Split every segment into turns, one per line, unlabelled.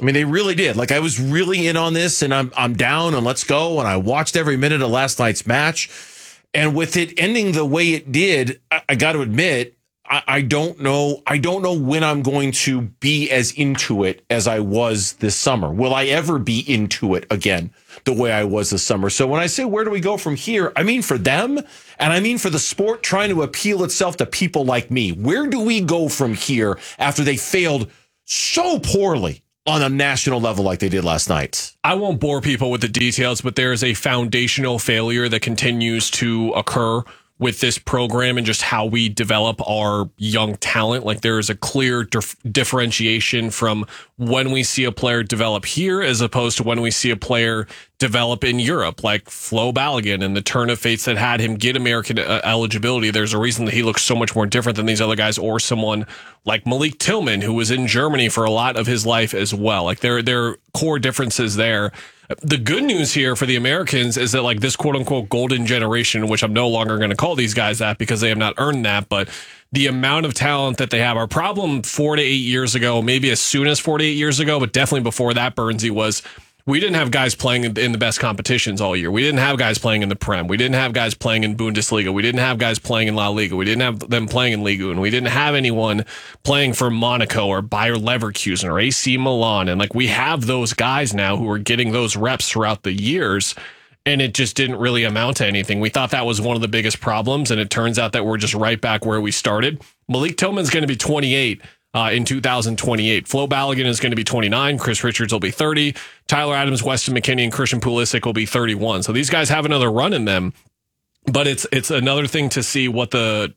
I mean, they really did. Like, I was really in on this, and I'm down, and let's go. And I watched every minute of last night's match. And with it ending the way it did, I got to admit, I don't know. I don't know when I'm going to be as into it as I was this summer. Will I ever be into it again the way I was this summer? So when I say where do we go from here, I mean for them, and I mean for the sport trying to appeal itself to people like me. Where do we go from here after they failed so poorly on a national level like they did last night?
I won't bore people with the details, but there is a foundational failure that continues to occur with this program and just how we develop our young talent. Like, there is a clear differentiation from when we see a player develop here as opposed to when we see a player develop in Europe, like Flo Balogun and the turn of fates that had him get American eligibility. There's a reason that he looks so much more different than these other guys, or someone like Malik Tillman, who was in Germany for a lot of his life as well. Like, there are core differences there. The good news here for the Americans is that, like, this quote unquote golden generation, which I'm no longer going to call these guys that because they have not earned that, but the amount of talent that they have. Our problem 4 to 8 years ago, maybe as soon as 4 to 8 years ago, but definitely before that, Burnsy, was we didn't have guys playing in the best competitions all year. We didn't have guys playing in the Prem. We didn't have guys playing in Bundesliga. We didn't have guys playing in La Liga. We didn't have them playing in Liga. And we didn't have anyone playing for Monaco or Bayer Leverkusen or AC Milan. And, like, we have those guys now who are getting those reps throughout the years. And it just didn't really amount to anything. We thought that was one of the biggest problems. And it turns out that we're just right back where we started. Malik Tillman's going to be 28. In 2028. Flo Balogun is going to be 29. Chris Richards will be 30. Tyler Adams, Weston McKennie, and Christian Pulisic will be 31. So these guys have another run in them. But it's another thing to see what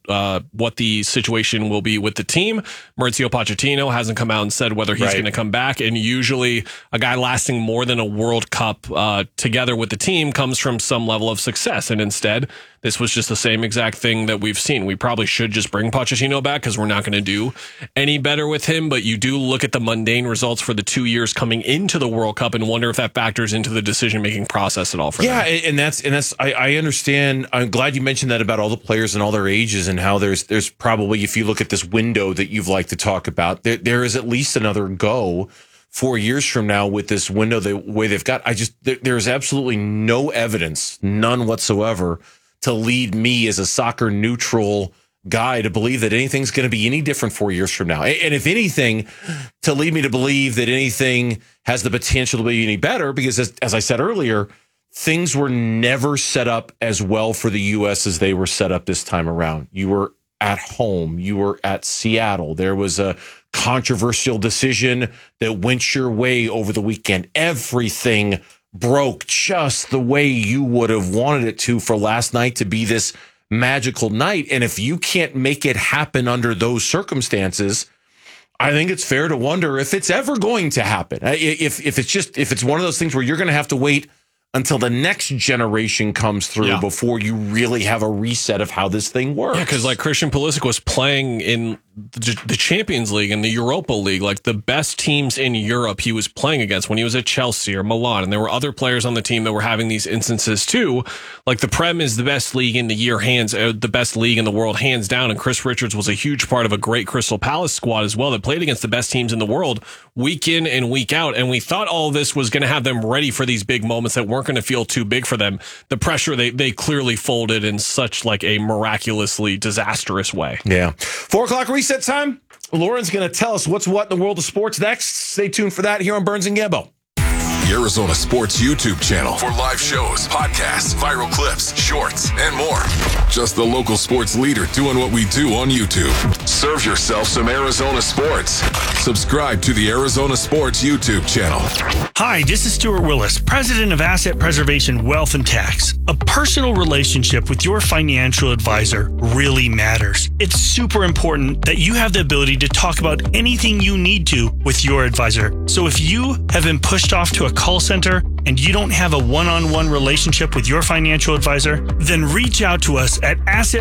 the situation will be with the team. Mauricio Pochettino hasn't come out and said whether he's going to come back. And usually a guy lasting more than a World Cup together with the team comes from some level of success. And instead, this was just the same exact thing that we've seen. We probably should just bring Pochettino back because we're not going to do any better with him. But you do look at the mundane results for the 2 years coming into the World Cup and wonder if that factors into the decision-making process at all for them.
Yeah, and that's I understand. I'm glad you mentioned that about all the players and all their ages and how there's probably, if you look at this window that you've liked to talk about, there is at least another go 4 years from now with this window the way they've got. There's absolutely no evidence, none whatsoever, to lead me as a soccer neutral guy to believe that anything's going to be any different 4 years from now. And if anything, to lead me to believe that anything has the potential to be any better, because as I said earlier, things were never set up as well for the U.S. as they were set up this time around. You were at home. You were at Seattle. There was a controversial decision that went your way over the weekend. Everything broke just the way you would have wanted it to for last night to be this magical night. And if you can't make it happen under those circumstances, I think it's fair to wonder if it's ever going to happen. If it's one of those things where you're going to have to wait until the next generation comes through before you really have a reset of how this thing works.
Yeah, because like Christian Pulisic was playing in the Champions League and the Europa League, like the best teams in Europe he was playing against when he was at Chelsea or Milan. And there were other players on the team that were having these instances too. Like the Prem is the best league in the year, the best league in the world, hands down. And Chris Richards was a huge part of a great Crystal Palace squad as well that played against the best teams in the world week in and week out. And we thought all of this was going to have them ready for these big moments that weren't going to feel too big for them. The pressure, they clearly folded in such like a miraculously disastrous way.
Yeah. 4 o'clock reset time. Lauren's going to tell us what's what in the world of sports next. Stay tuned for that here on Burns and Gambo.
The Arizona Sports YouTube channel for live shows, podcasts, viral clips, shorts, and more. Just the local sports leader doing what we do on YouTube. Serve yourself some Arizona sports. Subscribe to the Arizona Sports YouTube channel.
Hi, this is Stuart Willis, president of Asset Preservation Wealth and Tax. A personal relationship with your financial advisor really matters. It's super important that you have the ability to talk about anything you need to with your advisor. So if you have been pushed off to a call center and you don't have a one-on-one relationship with your financial advisor, then reach out to us at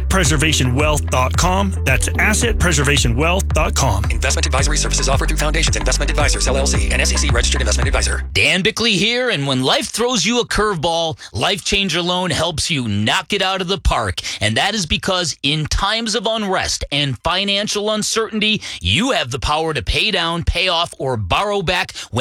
assetpreservationwealth.com. That's assetpreservationwealth.com.
Investment advisory services offered through Foundations Investment Advisors, LLC, an SEC registered investment advisor.
Dan Bickley here, and when life throws you a curveball, Life Changer Loan helps you knock it out of the park. And that is because in times of unrest and financial uncertainty, you have the power to pay down, pay off, or borrow back